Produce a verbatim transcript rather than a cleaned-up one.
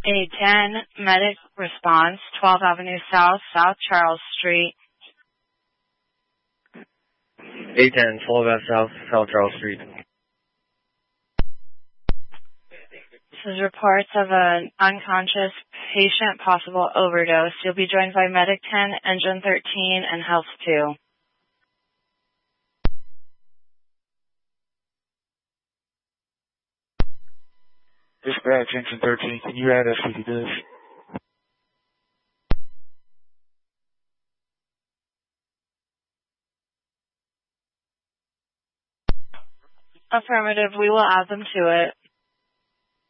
A ten, medic response, twelfth Avenue South, South Charles Street. A ten, twelve F South, South Charles Street. This is reports of an unconscious patient, possible overdose. You'll be joined by Medic ten, Engine thirteen, and Health two. Dispatch, Engine thirteen, can you add S P to this? Affirmative, we will add them to it.